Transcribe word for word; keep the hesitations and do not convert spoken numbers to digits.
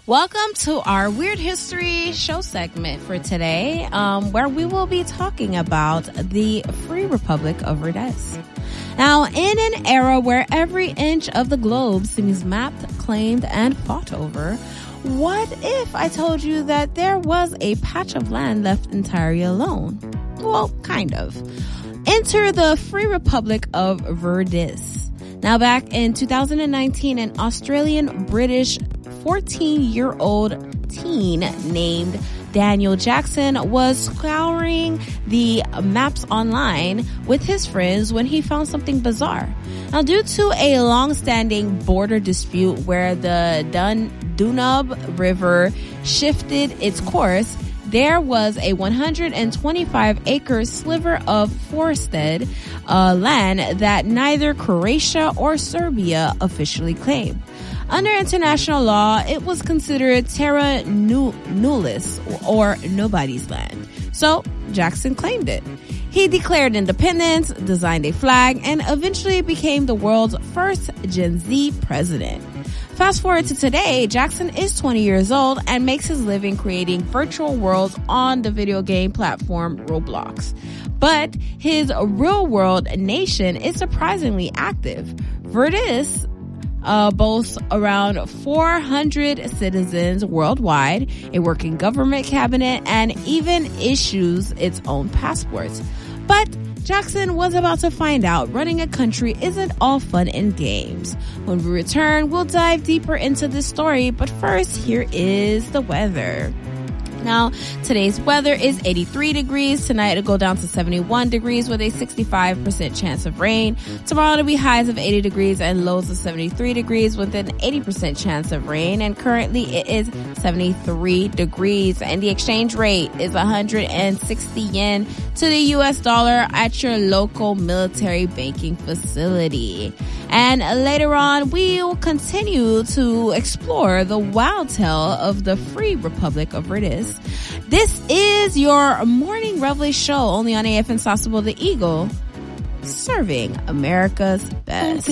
Welcome to our Weird History show segment for today, um, where we will be talking about the Free Republic of Rhodes. Now, in an era where every inch of the globe seems mapped, claimed, and fought over, what if I told you that there was a patch of land left entirely alone? Well, kind of. Enter the Free Republic of Rhodes. Now, back in two thousand nineteen, an Australian-British fourteen-year-old teen named Daniel Jackson was scouring the maps online with his friends when he found something bizarre. Now, due to a long-standing border dispute where the Dun- Dunub River shifted its course, there was a one hundred twenty-five acre sliver of forested uh, land that neither Croatia or Serbia officially claimed. Under international law, it was considered terra nullius, or nobody's land. So Jackson claimed it. He declared independence, designed a flag, and eventually became the world's first Gen Z president. Fast forward to today, Jackson is twenty years old and makes his living creating virtual worlds on the video game platform Roblox. But his real-world nation is surprisingly active. Rhodes Uh, boasts around four hundred citizens worldwide, a working government cabinet, and even issues its own passports. But Jackson was about to find out running a country isn't all fun and games. When we return, we'll dive deeper into this story, but first, here is the weather. Now, today's weather is eighty-three degrees. Tonight it'll go down to seventy-one degrees with a sixty-five percent chance of rain. Tomorrow it'll be highs of eighty degrees and lows of seventy-three degrees with an eighty percent chance of rain. And currently it is seventy-three degrees. And the exchange rate is one hundred sixty yen to the U S dollar at your local military banking facility. And later on, we'll continue to explore the wild tale of the Free Republic of Rhodes. This is your morning Reveille show only on A F N Sasebo the Eagle, serving America's best.